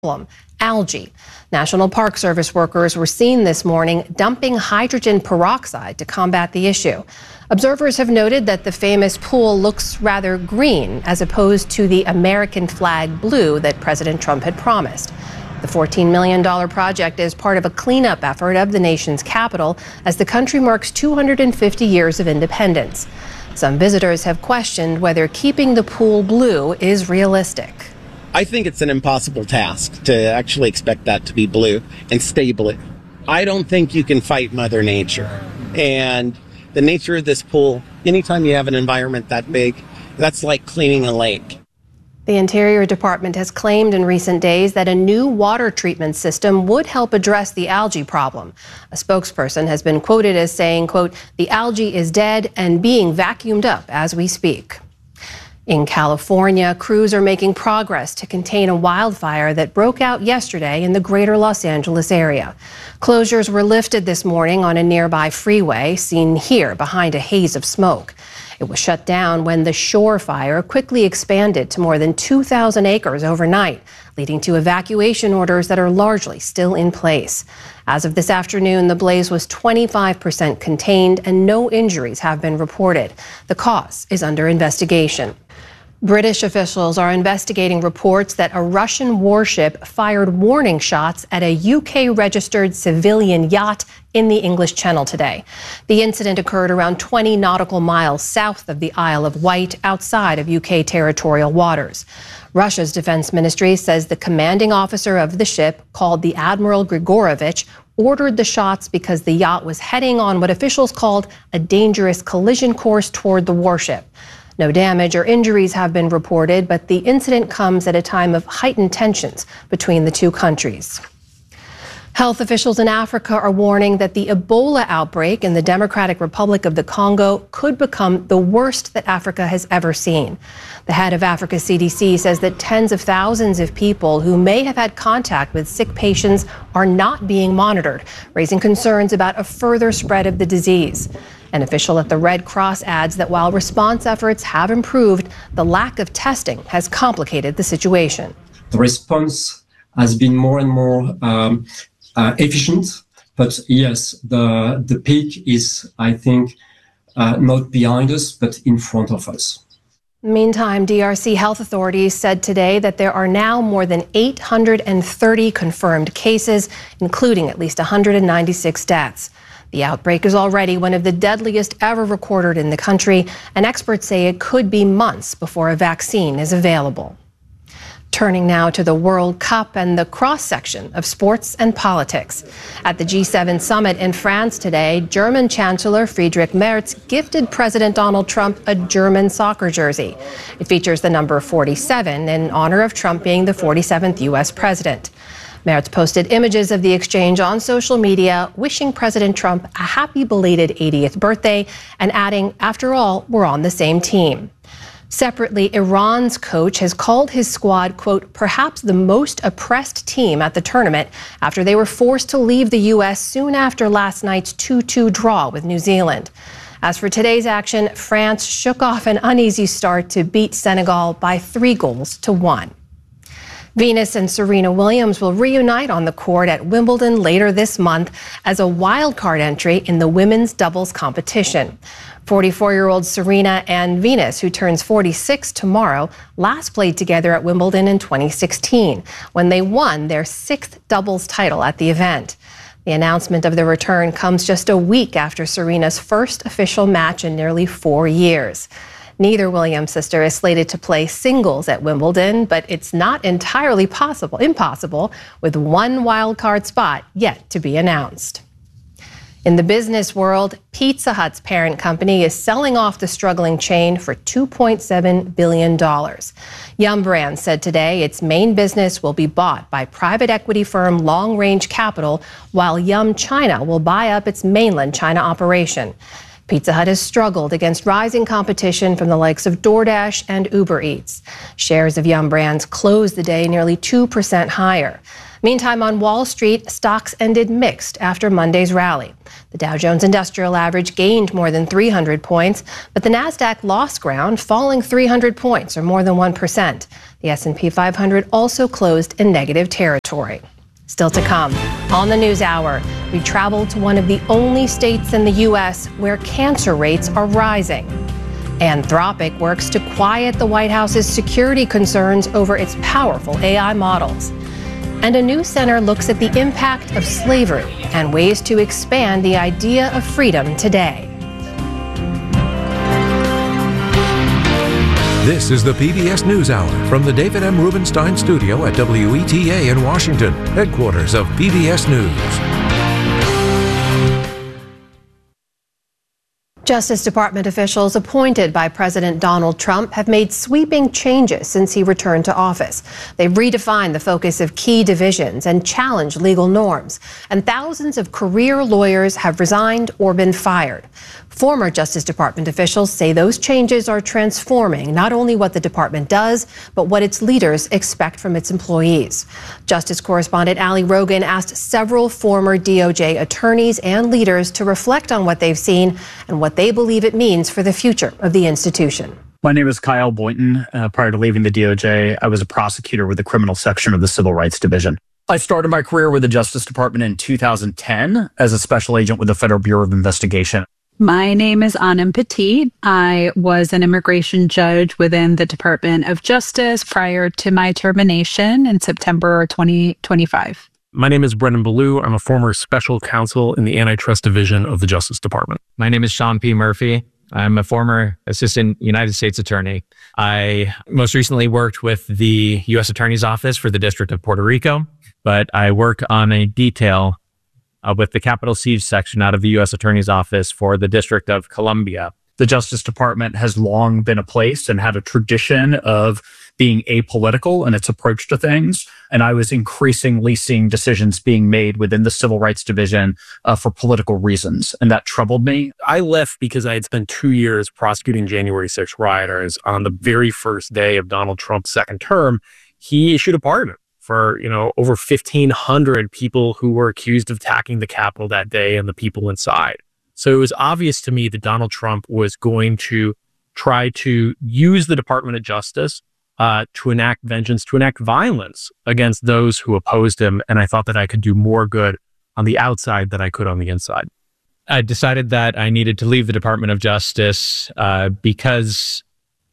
problem, algae. National Park Service workers were seen this morning dumping hydrogen peroxide to combat the issue. Observers have noted that the famous pool looks rather green as opposed to the American flag blue that President Trump had promised. The $14 million project is part of a cleanup effort of the nation's capital as the country marks 250 years of independence. Some visitors have questioned whether keeping the pool blue is realistic. I think it's an impossible task to actually expect that to be blue and stable. I don't think you can fight Mother Nature. And the nature of this pool, anytime you have an environment that big, that's like cleaning a lake. The Interior Department has claimed in recent days that a new water treatment system would help address the algae problem. A spokesperson has been quoted as saying, quote, "The algae is dead and being vacuumed up as we speak." In California, crews are making progress to contain a wildfire that broke out yesterday in the greater Los Angeles area. Closures were lifted this morning on a nearby freeway, seen here behind a haze of smoke. It was shut down when the Shore Fire quickly expanded to more than 2,000 acres overnight, leading to evacuation orders that are largely still in place. As of this afternoon, the blaze was 25% contained and no injuries have been reported. The cause is under investigation. British officials are investigating reports that a Russian warship fired warning shots at a UK-registered civilian yacht in the English Channel today. The incident occurred around 20 nautical miles south of the Isle of Wight, outside of UK territorial waters. Russia's defense ministry says the commanding officer of the ship, called the Admiral Grigorovich, ordered the shots because the yacht was heading on what officials called a dangerous collision course toward the warship. No damage or injuries have been reported, but the incident comes at a time of heightened tensions between the two countries. Health officials in Africa are warning that the Ebola outbreak in the Democratic Republic of the Congo could become the worst that Africa has ever seen. The head of Africa's CDC says that tens of thousands of people who may have had contact with sick patients are not being monitored, raising concerns about a further spread of the disease. An official at the Red Cross adds that while response efforts have improved, the lack of testing has complicated the situation. The response has been more and more efficient, but yes, the peak is, I think, not behind us, but in front of us. Meantime, DRC health authorities said today that there are now more than 830 confirmed cases, including at least 196 deaths. The outbreak is already one of the deadliest ever recorded in the country, and experts say it could be months before a vaccine is available. Turning now to the World Cup and the cross-section of sports and politics. At the G7 summit in France today, German Chancellor Friedrich Merz gifted President Donald Trump a German soccer jersey. It features the number 47 in honor of Trump being the 47th U.S. president. Merz posted images of the exchange on social media, wishing President Trump a happy belated 80th birthday and adding, "After all, we're on the same team." Separately, Iran's coach has called his squad, quote, "perhaps the most oppressed team at the tournament," after they were forced to leave the U.S. soon after last night's 2-2 draw with New Zealand. As for today's action, France shook off an uneasy start to beat Senegal by 3-1. Venus and Serena Williams will reunite on the court at Wimbledon later this month as a wild-card entry in the women's doubles competition. 44-year-old Serena and Venus, who turns 46 tomorrow, last played together at Wimbledon in 2016, when they won their 6th doubles title at the event. The announcement of the return comes just a week after Serena's first official match in nearly 4 years. Neither Williams sister is slated to play singles at Wimbledon, but it's not entirely impossible, with one wild-card spot yet to be announced. In the business world, Pizza Hut's parent company is selling off the struggling chain for $2.7 billion. Yum! Brands said today its main business will be bought by private equity firm Long Range Capital, while Yum China will buy up its mainland China operation. Pizza Hut has struggled against rising competition from the likes of DoorDash and Uber Eats. Shares of Yum! Brands closed the day nearly 2% higher. Meantime, on Wall Street, stocks ended mixed after Monday's rally. The Dow Jones Industrial Average gained more than 300 points, but the Nasdaq lost ground, falling 300 points, or more than 1%. The S&P 500 also closed in negative territory. Still to come, on the NewsHour, we travel to one of the only states in the U.S. where cancer rates are rising. Anthropic works to quiet the White House's security concerns over its powerful AI models. And a new center looks at the impact of slavery and ways to expand the idea of freedom today. This is the PBS NewsHour from the David M. Rubenstein studio at WETA in Washington, headquarters of PBS News. Justice Department officials appointed by President Donald Trump have made sweeping changes since he returned to office. They've redefined the focus of key divisions and challenged legal norms. And thousands of career lawyers have resigned or been fired. Former Justice Department officials say those changes are transforming not only what the department does, but what its leaders expect from its employees. Justice correspondent Ali Rogan asked several former DOJ attorneys and leaders to reflect on what they've seen and what they believe it means for the future of the institution. My name is Kyle Boynton. Prior to leaving the DOJ, I was a prosecutor with the criminal section of the Civil Rights Division. I started my career with the Justice Department in 2010 as a special agent with the Federal Bureau of Investigation. My name is Anam Petit. I was an immigration judge within the Department of Justice prior to my termination in September 2025. My name is Brendan Ballou. I'm a former special counsel in the Antitrust Division of the Justice Department. My name is Sean P. Murphy. I'm a former assistant United States attorney. I most recently worked with the U.S. Attorney's Office for the District of Puerto Rico, but I work on a detail with the Capitol Siege section out of the U.S. Attorney's Office for the District of Columbia. The Justice Department has long been a place and had a tradition of being apolitical in its approach to things. And I was increasingly seeing decisions being made within the Civil Rights Division for political reasons. And that troubled me. I left because I had spent 2 years prosecuting January 6th rioters. On the very first day of Donald Trump's second term, he issued a pardon for, over 1,500 people who were accused of attacking the Capitol that day and the people inside. So it was obvious to me that Donald Trump was going to try to use the Department of Justice to enact vengeance, to enact violence against those who opposed him. And I thought that I could do more good on the outside than I could on the inside. I decided that I needed to leave the Department of Justice because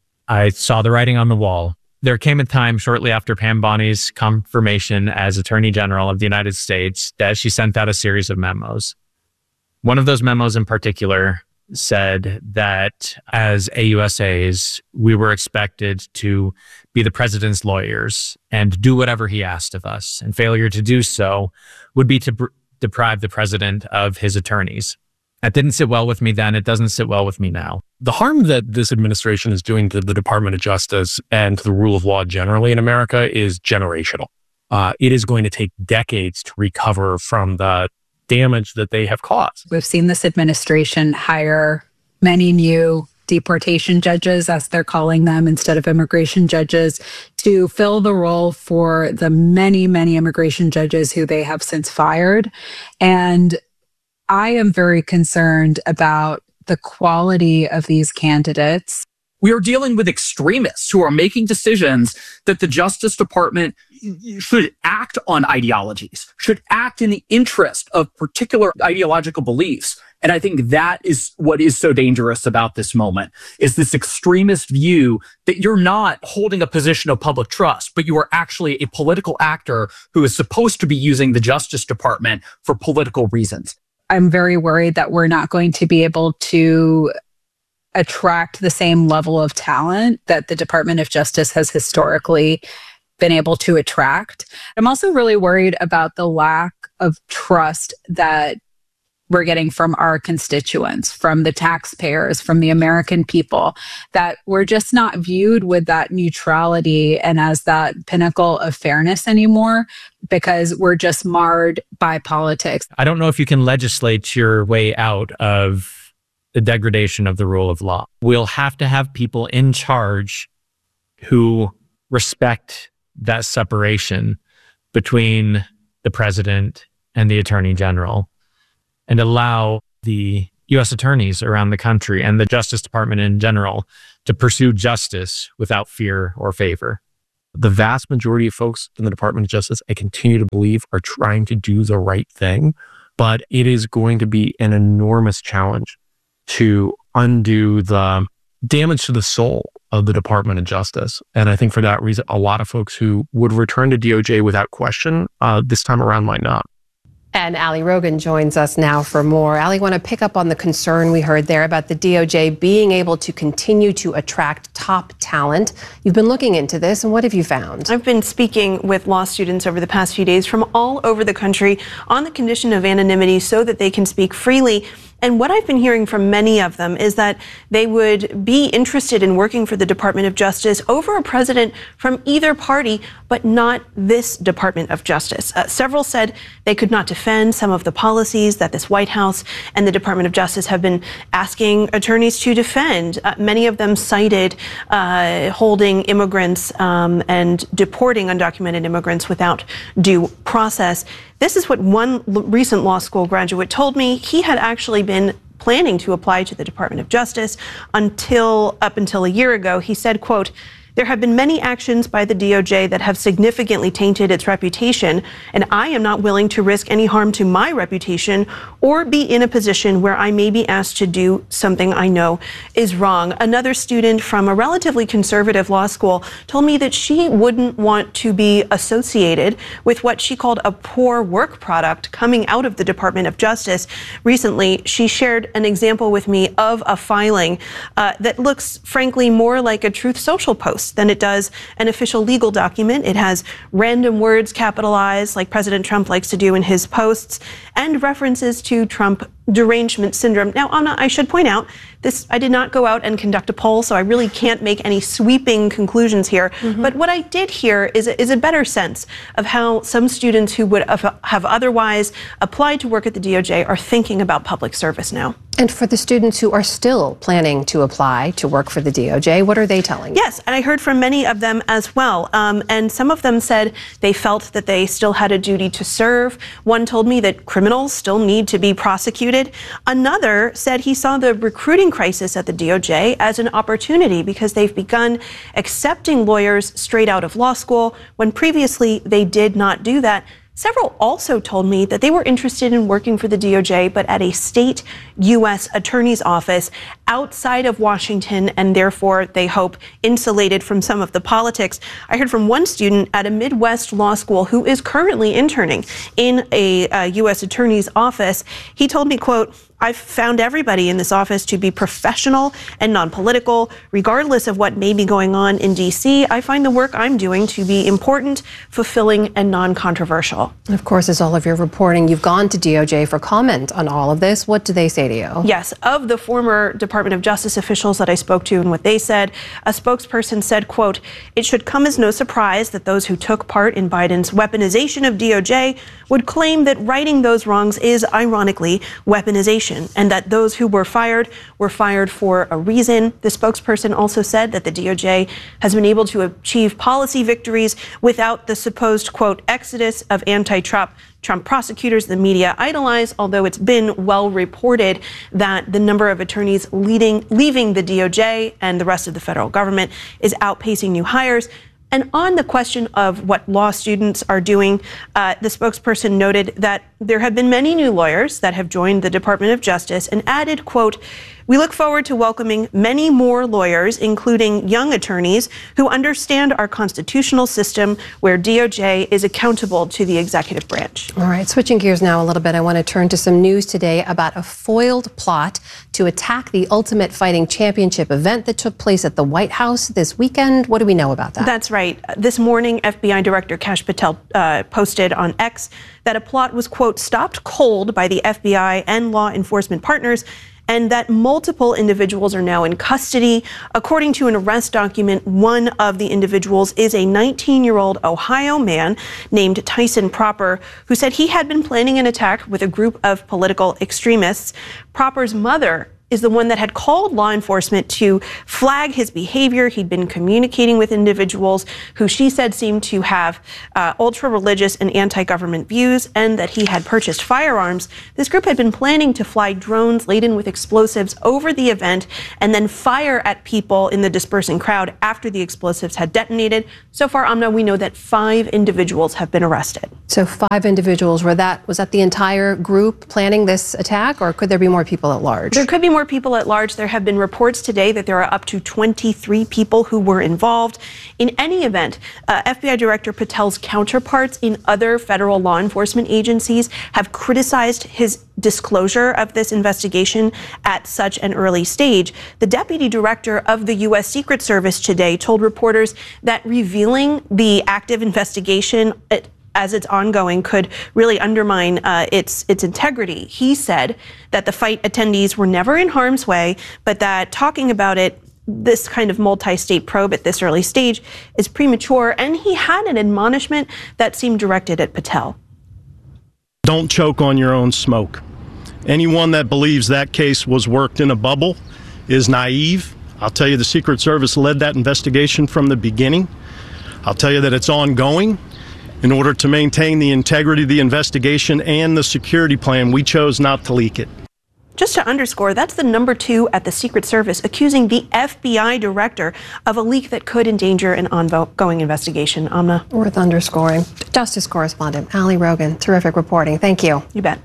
I saw the writing on the wall. There came a time shortly after Pam Boendt's confirmation as Attorney General of the United States that she sent out a series of memos. One of those memos in particular said that as AUSAs, we were expected to be the president's lawyers and do whatever he asked of us. And failure to do so would be to deprive the president of his attorneys. That didn't sit well with me then. It doesn't sit well with me now. The harm that this administration is doing to the Department of Justice and to the rule of law generally in America is generational. It is going to take decades to recover from the damage that they have caused. We've seen this administration hire many new deportation judges, as they're calling them, instead of immigration judges, to fill the role for the many, many immigration judges who they have since fired. And I am very concerned about the quality of these candidates. We are dealing with extremists who are making decisions that the Justice Department should act on ideologies, should act in the interest of particular ideological beliefs. And I think that is what is so dangerous about this moment, is this extremist view that you're not holding a position of public trust, but you are actually a political actor who is supposed to be using the Justice Department for political reasons. I'm very worried that we're not going to be able to attract the same level of talent that the Department of Justice has historically been able to attract. I'm also really worried about the lack of trust that we're getting from our constituents, from the taxpayers, from the American people, that we're just not viewed with that neutrality and as that pinnacle of fairness anymore, because we're just marred by politics. I don't know if you can legislate your way out of the degradation of the rule of law. We'll have to have people in charge who respect that separation between the president and the attorney general and allow the U.S. attorneys around the country and the Justice Department in general to pursue justice without fear or favor. The vast majority of folks in the Department of Justice, I continue to believe, are trying to do the right thing, but it is going to be an enormous challenge to undo the damage to the soul of the Department of Justice. And I think for that reason, a lot of folks who would return to DOJ without question this time around might not. And Ali Rogan joins us now for more. Ali, I want to pick up on the concern we heard there about the DOJ being able to continue to attract top talent. You've been looking into this, and what have you found? I've been speaking with law students over the past few days from all over the country on the condition of anonymity so that they can speak freely. And what I've been hearing from many of them is that they would be interested in working for the Department of Justice over a president from either party, but not this Department of Justice. Several said they could not defend some of the policies that this White House and the Department of Justice have been asking attorneys to defend. Many of them cited holding immigrants and deporting undocumented immigrants without due process. This is what one recent law school graduate told me. He had actually been planning to apply to the Department of Justice up until a year ago. He said, quote, "There have been many actions by the DOJ that have significantly tainted its reputation, and I am not willing to risk any harm to my reputation or be in a position where I may be asked to do something I know is wrong." Another student from a relatively conservative law school told me that she wouldn't want to be associated with what she called a poor work product coming out of the Department of Justice. Recently, she shared an example with me of a filing that looks, frankly, more like a Truth Social post than it does an official legal document. It has random words capitalized like President Trump likes to do in his posts and references to Trump derangement syndrome. Now, Anna, I should point out I did not go out and conduct a poll, so I really can't make any sweeping conclusions here. But what I did hear is a better sense of how some students who would have otherwise applied to work at the DOJ are thinking about public service now. And for the students who are still planning to apply to work for the DOJ, what are they telling you? Yes, and I heard from many of them as well. And some of them said they felt that they still had a duty to serve. One told me that criminals still need to be prosecuted. Another said he saw the recruiting crisis at the DOJ as an opportunity because they've begun accepting lawyers straight out of law school when previously they did not do that. Several also told me that they were interested in working for the DOJ, but at a state U.S. attorney's office outside of Washington, and therefore they hope insulated from some of the politics. I heard from one student at a Midwest law school who is currently interning in a U.S. attorney's office. He told me, quote, "I've found everybody in this office to be professional and non-political. Regardless of what may be going on in D.C., I find the work I'm doing to be important, fulfilling, and non-controversial." Of course, as all of your reporting, you've gone to DOJ for comment on all of this. What do they say to you? Yes, of the former Department of Justice officials that I spoke to and what they said, a spokesperson said, quote, "It should come as no surprise that those who took part in Biden's weaponization of DOJ would claim that righting those wrongs is, ironically, weaponization, and that those who were fired for a reason." The spokesperson also said that the DOJ has been able to achieve policy victories without the supposed, quote, "exodus of anti-Trump prosecutors the media idolize," although it's been well reported that the number of attorneys leaving the DOJ and the rest of the federal government is outpacing new hires. And on the question of what law students are doing, the spokesperson noted that there have been many new lawyers that have joined the Department of Justice and added, quote, "We look forward to welcoming many more lawyers, including young attorneys who understand our constitutional system where DOJ is accountable to the executive branch." All right, switching gears now a little bit, I want to turn to some news today about a foiled plot to attack the Ultimate Fighting Championship event that took place at the White House this weekend. What do we know about that? That's right. This morning, FBI Director Kash Patel posted on X that a plot was, quote, "stopped cold by the FBI and law enforcement partners," and that multiple individuals are now in custody. According to an arrest document, one of the individuals is a 19-year-old Ohio man named Tyson Proper, who said he had been planning an attack with a group of political extremists. Proper's mother is the one that had called law enforcement to flag his behavior. He'd been communicating with individuals who she said seemed to have ultra-religious and anti-government views, and that he had purchased firearms. This group had been planning to fly drones laden with explosives over the event and then fire at people in the dispersing crowd after the explosives had detonated. So far, Amna, we know that 5 individuals have been arrested. So 5 individuals. Was that the entire group planning this attack, or could there be more people at large? There could be more people at large. There have been reports today that there are up to 23 people who were involved. In any event, FBI Director Patel's counterparts in other federal law enforcement agencies have criticized his disclosure of this investigation at such an early stage. The deputy director of the U.S. Secret Service today told reporters that revealing the active investigation as it's ongoing could really undermine its integrity. He said that the fight attendees were never in harm's way, but that talking about it, this kind of multi-state probe at this early stage, is premature. And he had an admonishment that seemed directed at Patel. Don't choke on your own smoke. Anyone that believes that case was worked in a bubble is naive. I'll tell you, the Secret Service led that investigation from the beginning. I'll tell you that it's ongoing. In order to maintain the integrity of the investigation and the security plan, we chose not to leak it. Just to underscore, that's the number 2 at the Secret Service accusing the FBI director of a leak that could endanger an ongoing investigation. Amna. Worth underscoring. Justice correspondent Ali Rogan, terrific reporting. Thank you. You bet.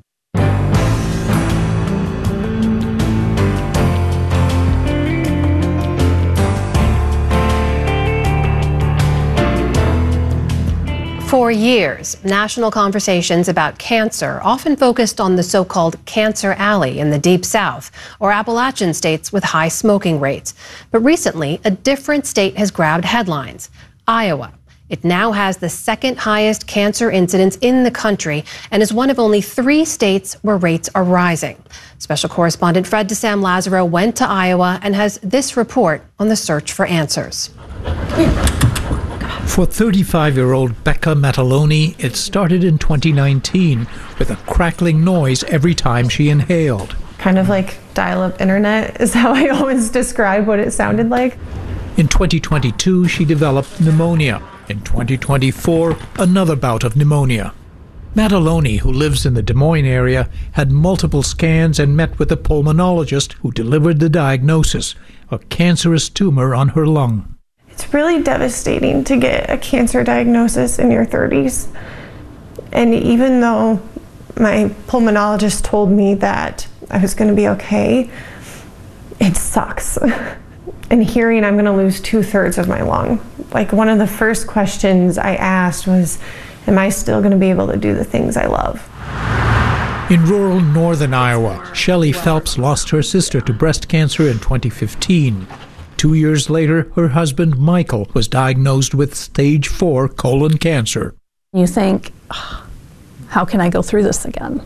For years, national conversations about cancer often focused on the so-called Cancer Alley in the Deep South or Appalachian states with high smoking rates. But recently, a different state has grabbed headlines: Iowa. It now has the 2nd highest cancer incidence in the country and is one of only 3 states where rates are rising. Special correspondent Fred DeSam Lazaro went to Iowa and has this report on the search for answers. For 35-year-old Becca Mataloni, it started in 2019 with a crackling noise every time she inhaled. Kind of like dial-up internet is how I always describe what it sounded like. In 2022, she developed pneumonia. In 2024, another bout of pneumonia. Mataloni, who lives in the Des Moines area, had multiple scans and met with a pulmonologist who delivered the diagnosis: a cancerous tumor on her lung. It's really devastating to get a cancer diagnosis in your 30s. And even though my pulmonologist told me that I was going to be okay, it sucks. And hearing I'm going to lose 2/3 of my lung. Like, one of the first questions I asked was, am I still going to be able to do the things I love? In rural northern Iowa, Shelley Phelps lost her sister to breast cancer in 2015. 2 years later, her husband, Michael, was diagnosed with stage 4 colon cancer. You think, how can I go through this again?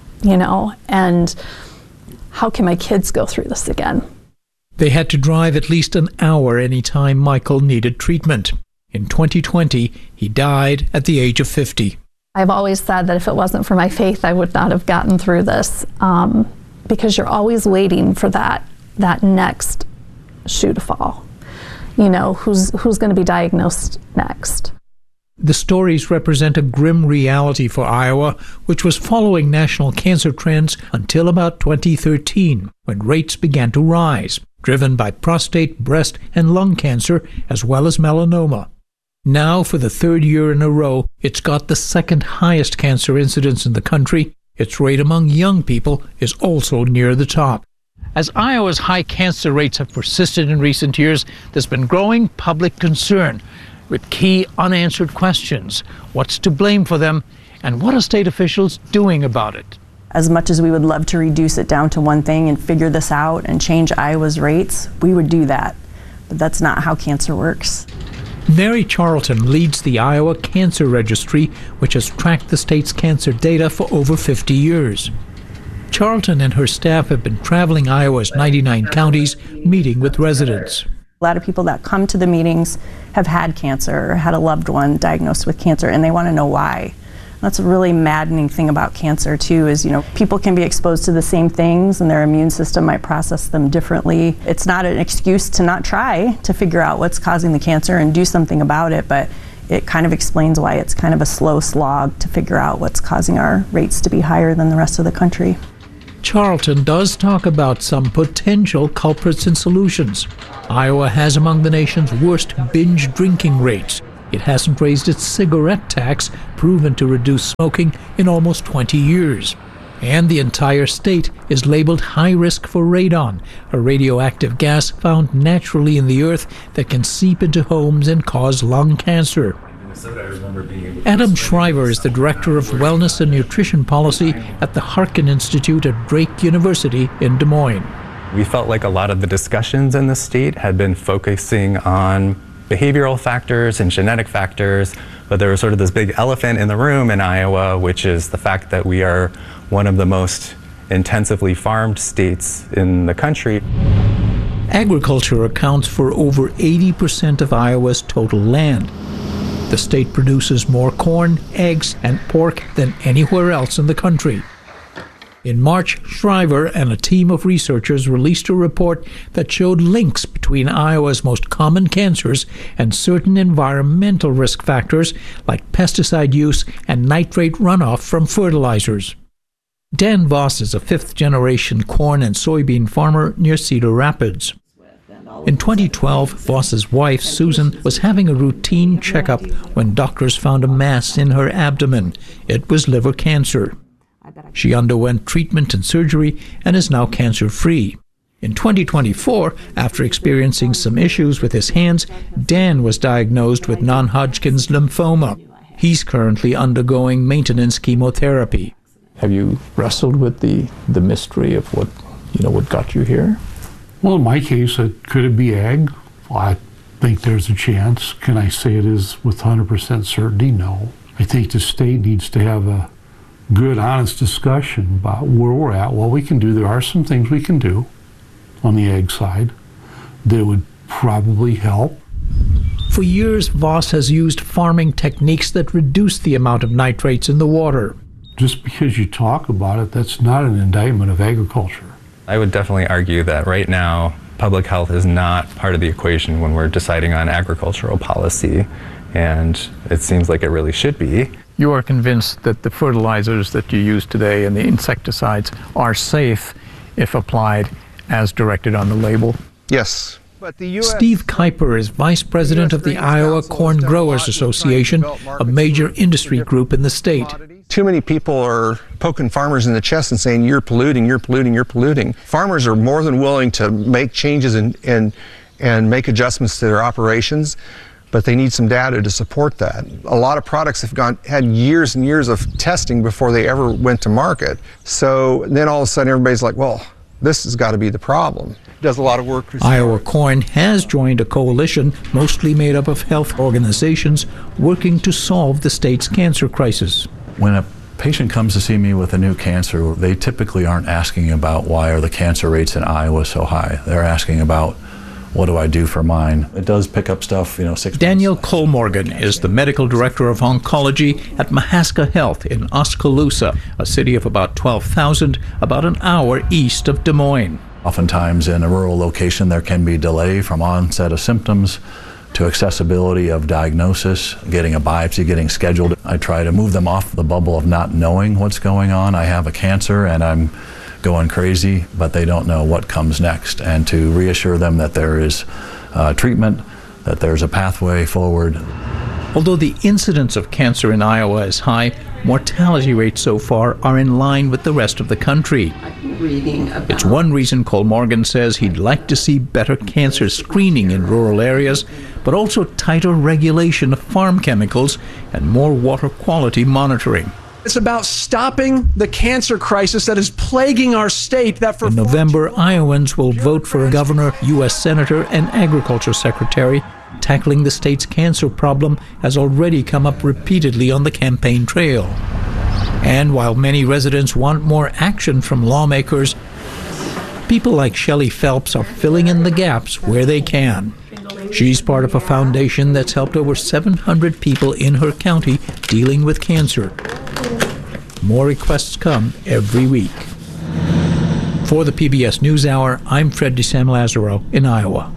And how can my kids go through this again? They had to drive at least an hour any time Michael needed treatment. In 2020, he died at the age of 50. I've always said that if it wasn't for my faith, I would not have gotten through this, because you're always waiting for that next shoe to fall. Who's going to be diagnosed next? The stories represent a grim reality for Iowa, which was following national cancer trends until about 2013, when rates began to rise, driven by prostate, breast, and lung cancer, as well as melanoma. Now, for the 3rd year in a row, it's got the 2nd highest cancer incidence in the country. Its rate among young people is also near the top. As Iowa's high cancer rates have persisted in recent years, there's been growing public concern with key unanswered questions. What's to blame for them, and what are state officials doing about it? As much as we would love to reduce it down to one thing and figure this out and change Iowa's rates, we would do that. But that's not how cancer works. Mary Charlton leads the Iowa Cancer Registry, which has tracked the state's cancer data for over 50 years. Charlton and her staff have been traveling Iowa's 99 counties, meeting with residents. A lot of people that come to the meetings have had cancer or had a loved one diagnosed with cancer, and they want to know why. That's a really maddening thing about cancer too, is, people can be exposed to the same things and their immune system might process them differently. It's not an excuse to not try to figure out what's causing the cancer and do something about it, but it kind of explains why it's kind of a slow slog to figure out what's causing our rates to be higher than the rest of the country. Charlton does talk about some potential culprits and solutions. Iowa has among the nation's worst binge drinking rates. It hasn't raised its cigarette tax, proven to reduce smoking in almost 20 years. And the entire state is labeled high risk for radon, a radioactive gas found naturally in the earth that can seep into homes and cause lung cancer. Adam Shriver is the Director of Wellness and Nutrition Policy at the Harkin Institute at Drake University in Des Moines. We felt like a lot of the discussions in the state had been focusing on behavioral factors and genetic factors, but there was sort of this big elephant in the room in Iowa, which is the fact that we are one of the most intensively farmed states in the country. Agriculture accounts for over 80% of Iowa's total land. The state produces more corn, eggs, and pork than anywhere else in the country. In March, Shriver and a team of researchers released a report that showed links between Iowa's most common cancers and certain environmental risk factors like pesticide use and nitrate runoff from fertilizers. Dan Voss is a fifth-generation corn and soybean farmer near Cedar Rapids. In 2012, Voss's wife, Susan, was having a routine checkup when doctors found a mass in her abdomen. It was liver cancer. She underwent treatment and surgery and is now cancer-free. In 2024, after experiencing some issues with his hands, Dan was diagnosed with non-Hodgkin's lymphoma. He's currently undergoing maintenance chemotherapy. Have you wrestled with the mystery of what got you here? Well, in my case, could it be ag? Well, I think there's a chance. Can I say it is with 100% certainty? No. I think the state needs to have a good, honest discussion about where we're at, what we can do. There are some things we can do on the ag side that would probably help. For years, Voss has used farming techniques that reduce the amount of nitrates in the water. Just because you talk about it, that's not an indictment of agriculture. I would definitely argue that right now, public health is not part of the equation when we're deciding on agricultural policy, and it seems like it really should be. You are convinced that the fertilizers that you use today and the insecticides are safe if applied as directed on the label? Yes. Steve Kuiper is vice president of the Iowa Corn Growers Association, a major industry group in the state. Too many people are poking farmers in the chest and saying, you're polluting, you're polluting, you're polluting. Farmers are more than willing to make changes and make adjustments to their operations, but they need some data to support that. A lot of products have had years and years of testing before they ever went to market. So then all of a sudden everybody's like, well, this has got to be the problem. Does a lot of work. Iowa Corn has joined a coalition mostly made up of health organizations working to solve the state's cancer crisis. When a patient comes to see me with a new cancer, they typically aren't asking about why are the cancer rates in Iowa so high. They're asking about, what do I do for mine? It does pick up stuff, 6 months. Daniel Kolmorgan is the medical director of oncology at Mahaska Health in Oskaloosa, a city of about 12,000, about an hour east of Des Moines. Oftentimes in a rural location, there can be delay from onset of symptoms to accessibility of diagnosis, getting a biopsy, getting scheduled. I try to move them off the bubble of not knowing what's going on. I have a cancer and I'm going crazy, but they don't know what comes next. And to reassure them that there is treatment, that there's a pathway forward. Although the incidence of cancer in Iowa is high, mortality rates so far are in line with the rest of the country. It's one reason Kolmorgan says he'd like to see better cancer screening in rural areas, but also tighter regulation of farm chemicals and more water quality monitoring. It's about stopping the cancer crisis that is plaguing our state. In November, Iowans will vote for a governor, U.S. senator, and agriculture secretary. Tackling the state's cancer problem has already come up repeatedly on the campaign trail. And while many residents want more action from lawmakers, people like Shelley Phelps are filling in the gaps where they can. She's part of a foundation that's helped over 700 people in her county dealing with cancer. more requests come every week. For the PBS NewsHour, I'm Fred DeSam Lazaro in Iowa.